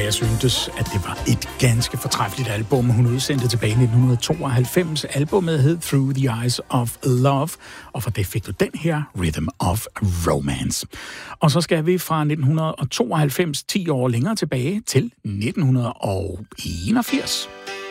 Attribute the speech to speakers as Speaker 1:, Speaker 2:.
Speaker 1: jeg syntes, at det var et ganske fortræffeligt album, hun udsendte tilbage i 1992. Albumet hed Through the Eyes of Love, og for det fik du den her, Rhythm of Romance. Og så skal vi fra 1992, 10 år længere tilbage, til 1981.